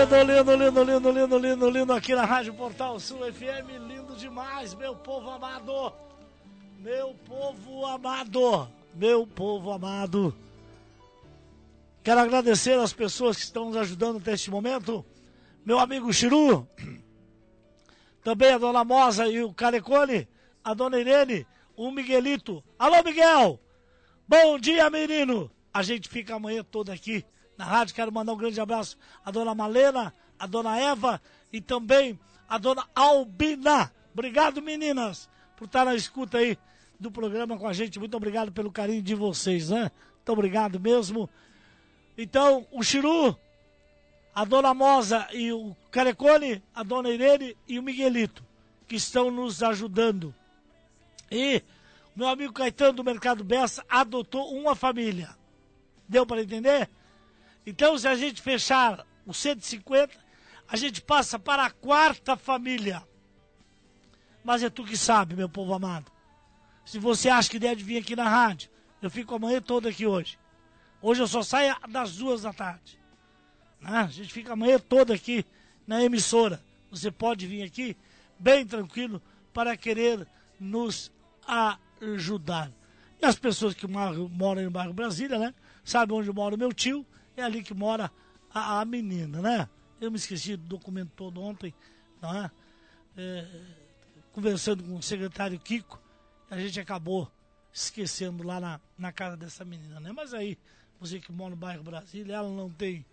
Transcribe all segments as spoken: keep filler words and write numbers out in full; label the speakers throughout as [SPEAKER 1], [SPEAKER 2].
[SPEAKER 1] lindo, lindo, lindo, lindo, lindo, lindo, lindo aqui na Rádio Portal Sul F M, lindo demais, meu povo amado, meu povo amado, meu povo amado. Quero agradecer às pessoas que estão nos ajudando até este momento, meu amigo Chiru, também a dona Mosa e o Carecone, a dona Irene, o Miguelito. Alô, Miguel! Bom dia, menino! A gente fica amanhã toda aqui na rádio. Quero mandar um grande abraço à dona Malena, à dona Eva e também à dona Albina. Obrigado, meninas, por estar na escuta aí do programa com a gente. Muito obrigado pelo carinho de vocês, né? Muito obrigado mesmo. Então, o Chiru, a dona Mosa e o Carecone, a dona Irene e o Miguelito, que estão nos ajudando. E o meu amigo Caetano do Mercado Bessa adotou uma família. Deu para entender? Então, se a gente fechar os cento e cinquenta, a gente passa para a quarta família. Mas é tu que sabe, meu povo amado. Se você acha que deve vir aqui na rádio, eu fico a manhã toda aqui hoje. Hoje eu só saio das duas da tarde. Né? A gente fica a manhã toda aqui na emissora. Você pode vir aqui bem tranquilo para querer nos ajudar. E as pessoas que moram no bairro Brasília, né? Sabem onde mora o meu tio, é ali que mora a, a menina, né? Eu me esqueci do documento todo ontem, não é? É, conversando com o secretário Kiko, a gente acabou esquecendo lá na, na casa dessa menina, né? Mas aí, você que mora no bairro Brasília, ela não tem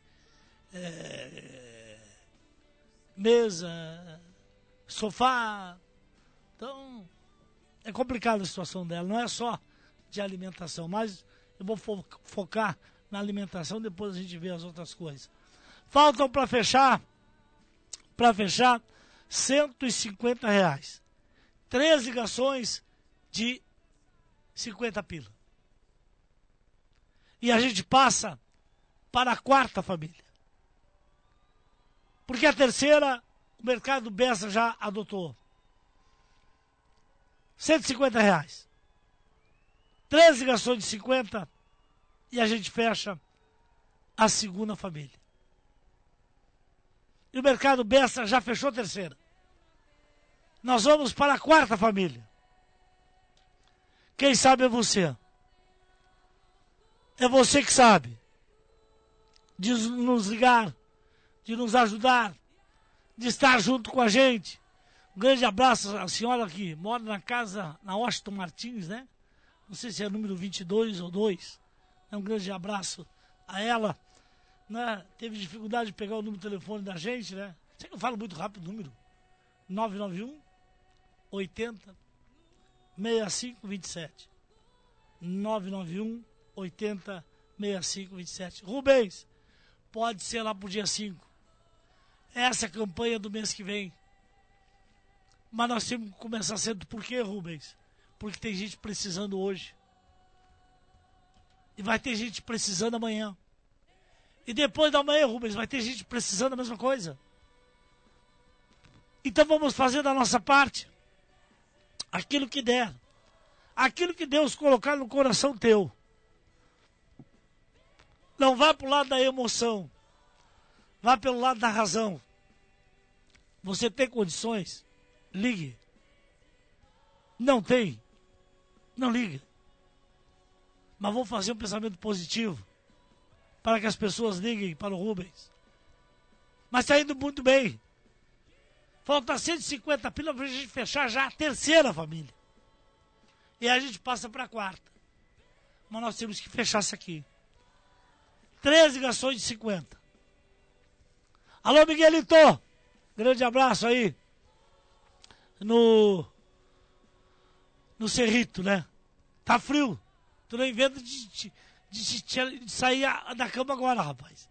[SPEAKER 1] é, mesa, sofá, então é complicada a situação dela, não é só de alimentação, mas eu vou fo focar na alimentação, depois a gente vê as outras coisas. Faltam para fechar, para fechar, cento e cinquenta reais. Três ligações de cinquenta pila. E a gente passa para a quarta família. Porque a terceira, o Mercado Bessa já adotou. cento e cinquenta reais. Três ligações de cinquenta e a gente fecha a segunda família. E o Mercado Bessa já fechou a terceira. Nós vamos para a quarta família. Quem sabe é você. É você que sabe. De nos ligar, de nos ajudar, de estar junto com a gente. Um grande abraço à senhora que mora na casa, na Washington Martins, né? Não sei se é número vinte e dois ou dois. É um grande abraço a ela. Né? Teve dificuldade de pegar o número de telefone da gente, né? Sei que eu falo muito rápido o número. nove nove um, oitenta, sessenta e cinco, vinte e sete. nove nove um, oitenta, sessenta e cinco, vinte e sete. Rubens, pode ser lá pro dia cinco. Essa é a campanha do mês que vem. Mas nós temos que começar cedo. Por quê, Rubens? Porque tem gente precisando hoje. E vai ter gente precisando amanhã. E depois da manhã, Rubens, vai ter gente precisando a mesma coisa. Então vamos fazer da nossa parte aquilo que der. Aquilo que Deus colocar no coração teu. Não vá para o lado da emoção. Vá pelo lado da razão. Você tem condições? Ligue. Não tem? Não ligue. Mas vou fazer um pensamento positivo para que as pessoas liguem para o Rubens. Mas está indo muito bem. Falta cento e cinquenta pila para a gente fechar já a terceira família. E aí a gente passa para a quarta. Mas nós temos que fechar isso aqui. Três ligações de cinquenta. Alô, Miguelito! Grande abraço aí. No... No Cerrito, né? Tá frio. Tu não inventa de, de, de, de sair da cama agora, rapaz.